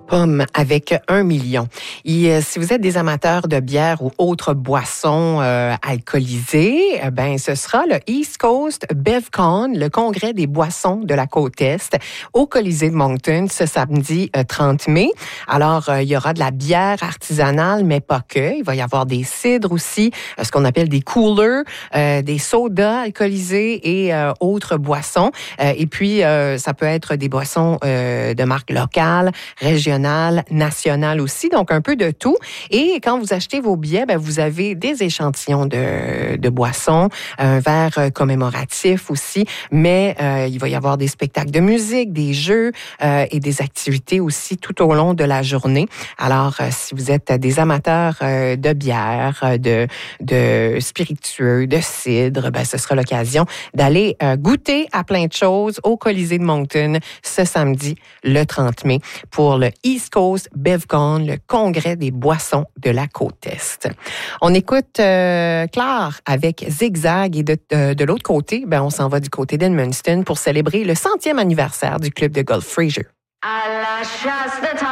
Pomme avec 1 million. Et si vous êtes des amateurs de bière ou autres boissons alcoolisées, ben ce sera le East Coast BevCon, le congrès des boissons de la côte Est, au Colisée de Moncton ce samedi 30 mai. Alors, il y aura de la bière artisanale, mais pas que. Il va y avoir des cidres aussi, ce qu'on appelle des coolers, des sodas alcoolisés et autres boissons. Et puis, ça peut être des boissons de marque locale, régionale, nationale aussi, donc un peu de tout. Et quand vous achetez vos billets, ben, vous avez des échantillons de boissons, un verre commémoratif aussi, mais il va y avoir des spectacles de musique, des jeux et des activités aussi tout au long de la journée. Alors, si vous êtes des amateurs de bière, de spiritueux, de cidre, ben, ce sera l'occasion d'aller goûter à plein de choses au Colisée de Moncton ce samedi, le 30 mai, pour le East Coast BevCon, le congrès des boissons de la côte Est. On écoute Claire avec Zigzag et de l'autre côté, ben, on s'en va du côté d'Edmundston pour célébrer le 100e anniversaire du club de golf Fraser. À la chasse de